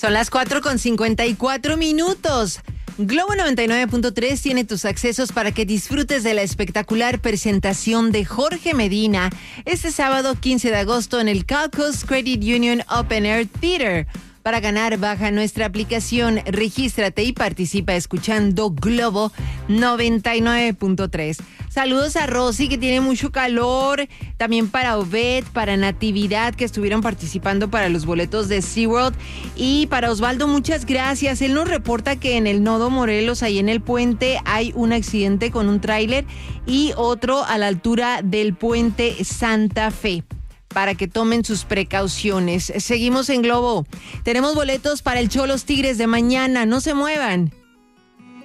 Son las 4:54. Globo 99.3 tiene tus accesos para que disfrutes de la espectacular presentación de Jorge Medina este sábado 15 de agosto en el Calcos Credit Union Open Air Theater. Para ganar, baja nuestra aplicación, regístrate y participa escuchando Globo 99.3. Saludos a Rosy, que tiene mucho calor. También para Obed, para Natividad, que estuvieron participando para los boletos de SeaWorld. Y para Osvaldo, muchas gracias. Él nos reporta que en el Nodo Morelos, ahí en el puente, hay un accidente con un tráiler y otro a la altura del puente Santa Fe, para que tomen sus precauciones. Seguimos en Globo. Tenemos boletos para el Cholos Tigres de mañana. No se muevan.